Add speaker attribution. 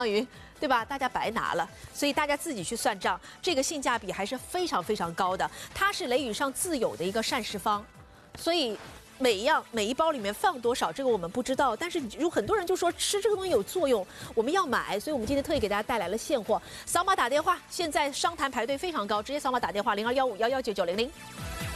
Speaker 1: 于对吧？大家白拿了，所以大家自己去算账，这个性价比还是非常非常高的。它是雷宇上自有的一个膳食方，所以每一包里面放多少，这个我们不知道。但是有很多人就说吃这个东西有作用，我们要买，所以我们今天特意给大家带来了现货。扫码打电话，现在商谈排队非常高，直接扫码打电话0215119900。